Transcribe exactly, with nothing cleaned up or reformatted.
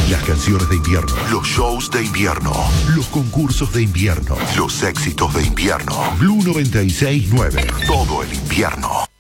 Las canciones de invierno, los shows de invierno, los concursos de invierno, los éxitos de invierno. Blue noventa y seis nueve. Todo el invierno.